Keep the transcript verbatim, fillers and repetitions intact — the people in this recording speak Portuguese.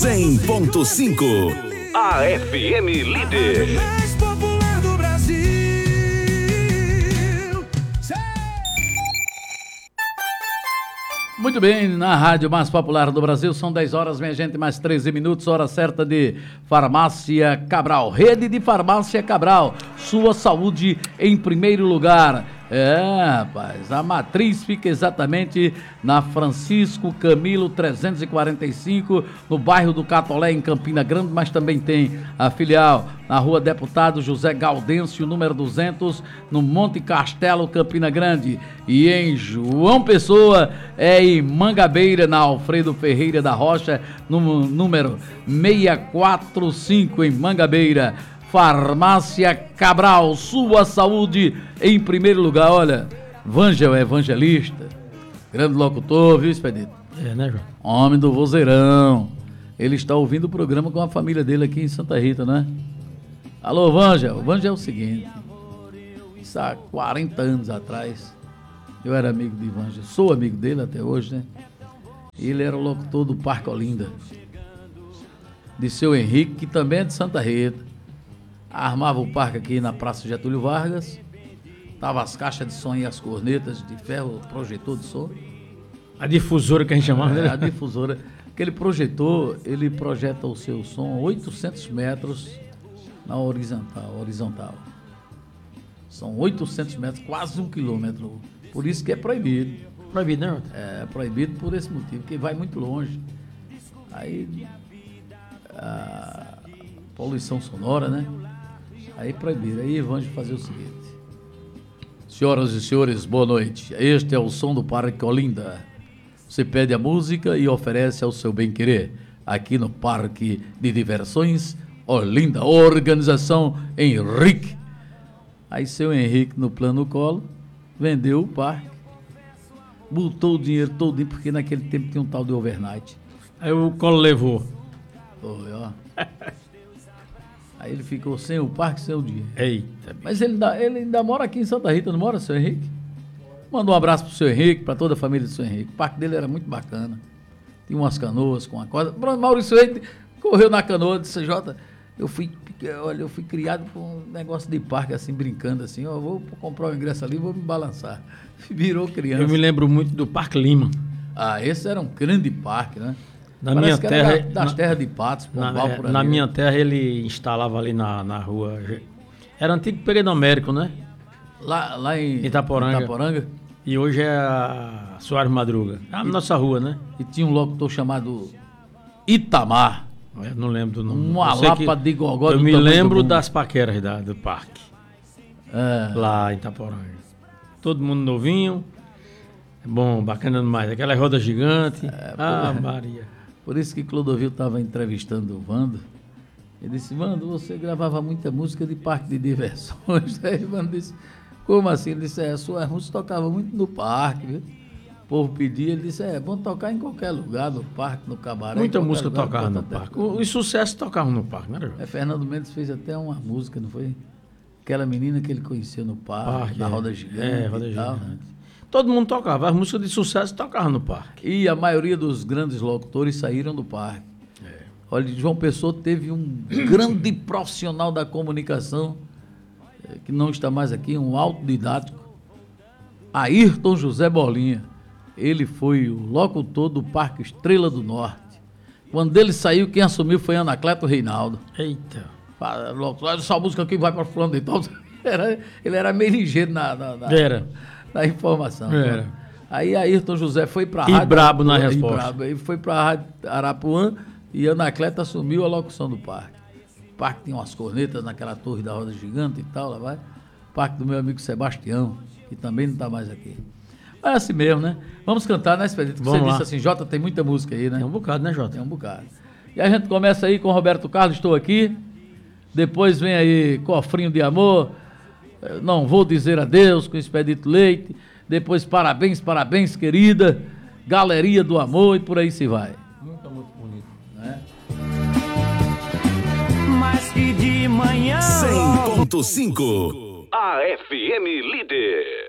cem ponto cinco. A F M Líder. Mais popular do Brasil. Muito bem, na rádio mais popular do Brasil, são dez horas, minha gente, mais treze minutos, hora certa de Farmácia Cabral. Rede de Farmácia Cabral, sua saúde em primeiro lugar. É, rapaz, a matriz fica exatamente na Francisco Camilo trezentos e quarenta e cinco, no bairro do Catolé, em Campina Grande, mas também tem a filial na rua Deputado José Gaudêncio, número duzentos, no Monte Castelo, Campina Grande. E em João Pessoa, é em Mangabeira, na Alfredo Ferreira da Rocha, no número seiscentos e quarenta e cinco, em Mangabeira. Farmácia Cabral, sua saúde em primeiro lugar. Olha, Vângel é evangelista, grande locutor, viu, Expedito? É, né, João? Homem do vozeirão. Ele está ouvindo o programa com a família dele aqui em Santa Rita, né? Alô, Vângel. Vângel é o seguinte, isso há quarenta anos atrás, eu era amigo de Vângel, sou amigo dele até hoje, né? Ele era o locutor do Parque Olinda, de seu Henrique, que também é de Santa Rita. Armava o parque aqui na Praça Getúlio Vargas, tava as caixas de som e as cornetas de ferro, o projetor de som. A difusora que a gente chamava, né? É, a difusora. Aquele projetor, ele projeta o seu som a oitocentos metros na horizontal, horizontal. São oitocentos metros, quase um quilômetro. Por isso que é proibido. Proibido, né? É proibido por esse motivo, porque vai muito longe. Aí, a poluição sonora, né? Aí proibiram. Aí vamos fazer o seguinte. Senhoras e senhores, boa noite. Este é o som do Parque Olinda. Você pede a música e oferece ao seu bem-querer. Aqui no Parque de Diversões Olinda. Organização Henrique. Aí seu Henrique, no plano colo, vendeu o parque. Botou o dinheiro todo, porque naquele tempo tinha um tal de overnight. Aí o colo levou. Foi, ó. Aí ele ficou sem o parque, sem o dinheiro. Eita. Mas ele ainda, ele ainda mora aqui em Santa Rita, não mora, seu Henrique? Manda um abraço pro seu Henrique, para toda a família do seu Henrique. O parque dele era muito bacana. Tinha umas canoas com a corda. Maurício Henrique correu na canoa, disse, Jota, eu fui, olha, eu fui criado com um negócio de parque, assim, brincando assim, ó, vou comprar o ingresso ali e vou me balançar. Virou criança. Eu me lembro muito do Parque Lima. Ah, esse era um grande parque, né? Na Parece minha que terra, era das na, terras de Patos, na, por ali, na né? minha terra ele instalava ali na, na rua. Era antigo Pereira Américo, né? Lá, lá em Itaporanga. Itaporanga. E hoje é a Soares Madruga. É a E, nossa rua, né? E tinha um locutor chamado Itamar. Eu não lembro do nome. Uma lapa de gogó. Eu do me lembro do das paqueras da, do parque. É. Lá em Itaporanga. Todo mundo novinho. Bom, bacana demais. Aquela roda gigante. É, ah, por, Maria. Por isso que Clodovil estava entrevistando o Vando. Ele disse, Vando, você gravava muita música de parque de diversões. Aí o Vando disse, como assim? Ele disse, é, a sua música tocava muito no parque, viu? O povo pedia, ele disse, é, bom tocar em qualquer lugar, no parque, no cabaré. Muita música lugar, tocava no parque. Os sucessos tocavam no parque, né, João? É, Fernando Mendes fez até uma música, não foi? Aquela menina que ele conheceu no parque, parque da é. Roda Gigante. É, Roda Gigante. Todo mundo tocava, as músicas de sucesso tocavam no parque. E a maioria dos grandes locutores saíram do parque. É. Olha, João Pessoa teve um grande profissional da comunicação, que não está mais aqui, um autodidático, Ayrton José Bolinha. Ele foi o locutor do Parque Estrela do Norte. Quando ele saiu, quem assumiu foi Anacleto Reinaldo. Eita. Essa música aqui vai para o fulano de tal. Era, ele era meio ligeiro na, na, na, era. na informação. Era. Né? Aí Ayrton José foi para a rádio... E brabo na e resposta. Brabo, aí foi para a Rádio Arapuã e Anacleto assumiu a locução do parque. O parque tinha umas cornetas naquela torre da Roda Gigante e tal, lá vai. O parque do meu amigo Sebastião, que também não está mais aqui. É assim mesmo, né? Vamos cantar, né, Expedito? Você lá. Disse assim, Jota, tem muita música aí, né? Tem um bocado, né, Jota? Tem um bocado. E a gente começa aí com Roberto Carlos, Estou Aqui. Depois vem aí Cofrinho de Amor, Não Vou Dizer Adeus, com Expedito Leite. Depois Parabéns, Parabéns, Querida, Galeria do Amor e por aí se vai. Muito, muito bonito. Né? Mas que de manhã... cem ponto cinco A F M Líder.